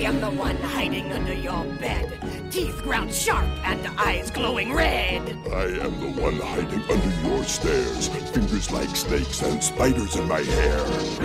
I am the one hiding under your bed, teeth ground sharp and eyes glowing red. I am the one hiding under your stairs, fingers like snakes and spiders in my hair.